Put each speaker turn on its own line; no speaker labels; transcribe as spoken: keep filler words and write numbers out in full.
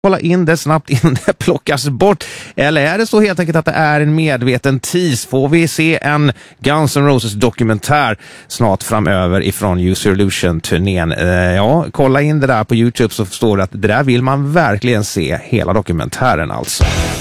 kolla in det snabbt innan det plockas bort. Eller är det så helt enkelt att det är en medveten tease? Får vi se en Guns N' Roses dokumentär snart framöver ifrån Use Your Illusion-turnén? Eh, ja, kolla in det där på YouTube så förstår du att det där vill man verkligen se hela dokumentären alltså.